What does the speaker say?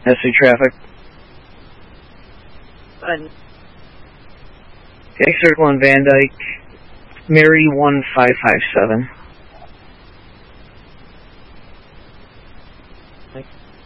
SC traffic. Okay, Circle on Van Dyke. Mary 1557.